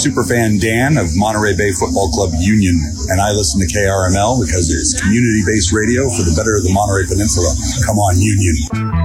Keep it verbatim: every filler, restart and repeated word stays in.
superfan Dan of Monterey Bay Football Club Union, and I listen to K R M L because it's community-based radio for the better of the Monterey Peninsula. Come on, Union.